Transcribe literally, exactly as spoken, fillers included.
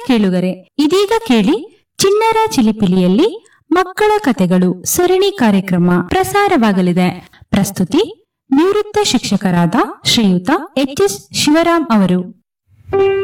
ಕೇಳುಗರೆ, ಇದೀಗ ಕೇಳಿ ಚಿಣ್ಣರ ಚಿಲಿಪಿಲಿಯಲ್ಲಿ ಮಕ್ಕಳ ಕಥೆಗಳು ಸರಣಿ ಕಾರ್ಯಕ್ರಮ ಪ್ರಸಾರವಾಗಲಿದೆ. ಪ್ರಸ್ತುತಿ ನಿವೃತ್ತ ಶಿಕ್ಷಕರಾದ ಶ್ರೀಯುತ ಎಚ್ ಎಸ್ ಶಿವರಾಮ್ ಅವರು.